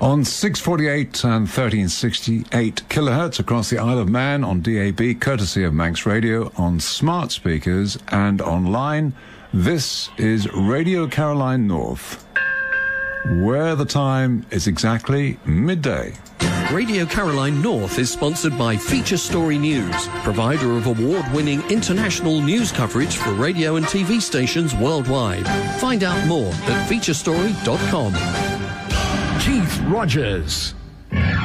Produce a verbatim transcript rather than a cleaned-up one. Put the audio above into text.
On six forty-eight and thirteen sixty-eight kilohertz across the Isle of Man on D A B, courtesy of Manx Radio, on smart speakers and online. This is Radio Caroline North, where the time is exactly midday. Radio Caroline North is sponsored by Feature Story News, provider of award-winning international news coverage for radio and T V stations worldwide. Find out more at feature story dot com. Keith Rogers.